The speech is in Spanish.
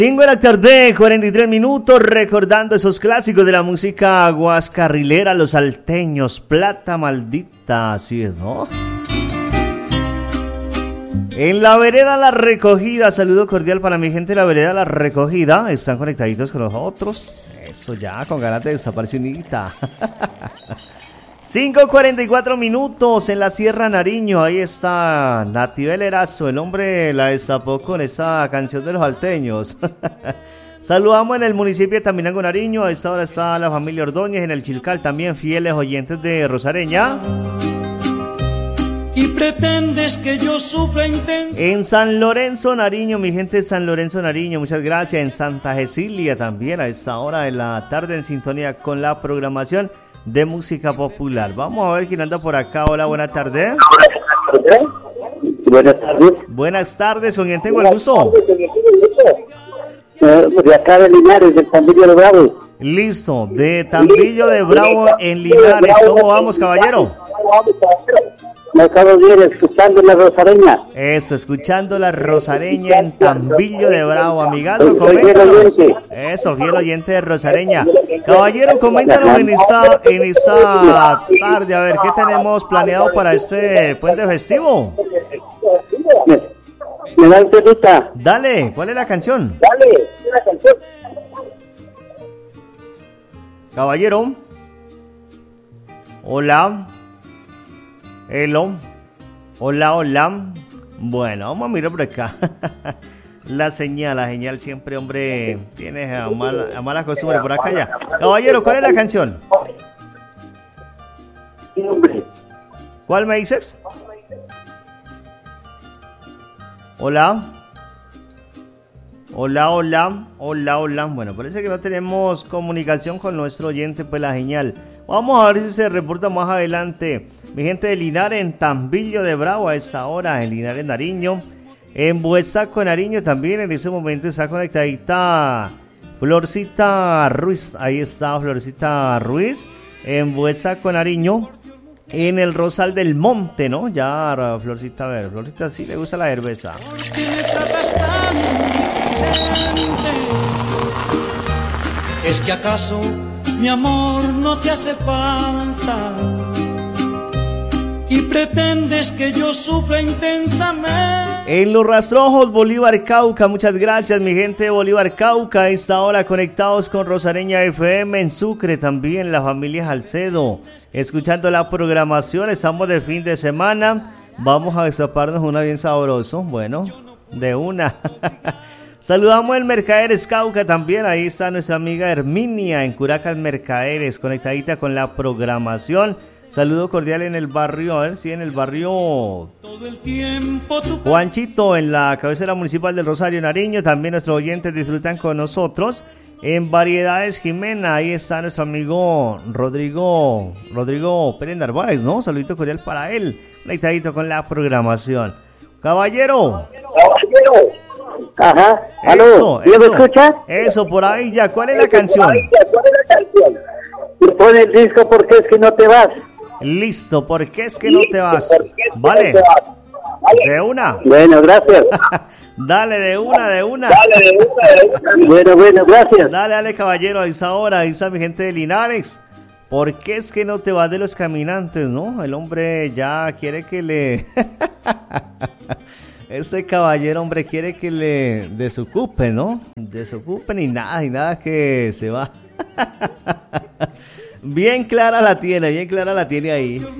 5 de la tarde, 43 minutos, recordando esos clásicos de la música guascarrilera, los salteños, Plata Maldita, así es, ¿no? En la vereda La Recogida, saludo cordial para mi gente de la vereda La Recogida, están conectaditos con nosotros, eso ya, con ganas de desaparecionita. 5:44 minutos en la Sierra Nariño, ahí está Nativel Erazo, el hombre la destapó con esa canción de los salteños. Saludamos en el municipio de Taminango, Nariño, a esta hora está la familia Ordóñez, en el Chilcal también fieles oyentes de Rosareña. Y pretendes que yo sufra intenso. En San Lorenzo, Nariño, mi gente de San Lorenzo, Nariño, muchas gracias. En Santa Cecilia también a esta hora de la tarde en sintonía con la programación de música popular. Vamos a ver quién anda por acá. Hola, buenas tardes. Buenas tardes. Buenas tardes, ¿con quién tengo el gusto? De acá de Linares, del Tambillo de Bravo. Listo, de Tambillo de Bravo en Linares. ¿Cómo vamos, caballero? Me acabo bien escuchando la Rosareña. Eso, escuchando la Rosareña en Tambillo de Bravo, amigazo, Soy fiel coméntanos. oyente. Eso, fiel oyente de Rosareña. Caballero, coméntanos en esta tarde, a ver, ¿qué tenemos planeado para este puente festivo? Me da un temita. Dale, ¿cuál es la canción? Dale, una canción. Caballero. Hola. Hello. Hola, hola. Bueno, vamos a mirar por acá. La señal siempre, hombre, tienes a mala costumbre por acá ya. Caballero, ¿cuál es la canción? ¿Cuál me dices? Hola. Hola, hola, hola, hola. Bueno, parece que no tenemos comunicación con nuestro oyente, pues la señal. Vamos a ver si se reporta más adelante. Mi gente de Linares, en Tambillo de Bravo, a esta hora, en Linares, Nariño. En Buesaco, Nariño, también en ese momento está conectadita Florcita Ruiz. Ahí está Florcita Ruiz, en Buesaco, Nariño. En el Rosal del Monte, ¿no? Ya, Florcita, a ver, Florcita sí le gusta la cerveza. ¿Es que acaso mi amor no te hace falta? Y pretendes que yo sufra intensamente. En Los Rastrojos, Bolívar Cauca, muchas gracias mi gente de Bolívar Cauca. A esta hora conectados con Rosareña FM. En Sucre también la familia Salcedo, escuchando la programación. Estamos de fin de semana, vamos a destaparnos una bien sabroso. Bueno, de una. Saludamos el Mercaderes Cauca también, ahí está nuestra amiga Herminia en Curacas Mercaderes, conectadita con la programación. Saludo cordial en el barrio, a ver si en el barrio Juanchito, en la cabecera municipal del Rosario, Nariño. También nuestros oyentes disfrutan con nosotros. En Variedades Jimena, ahí está nuestro amigo Rodrigo Pérez Narváez, ¿no? Saludito cordial para él, conectadito con la programación. Caballero. Ajá, aló, ¿me escucha? Eso, por ahí ya, ¿cuál es la canción? Me pone el disco porque es que no te vas. Listo, ¿por qué es que no te vas? Vale, de una. Bueno, gracias. Dale, de una. Bueno, gracias. Dale, caballero, a esa hora, ahí está mi gente de Linares. ¿Por qué es que no te vas de Los Caminantes, no? El hombre ya quiere que le... Este caballero, hombre, quiere que le desocupe, ¿no? Desocupen y nada que se va. Bien clara la tiene ahí.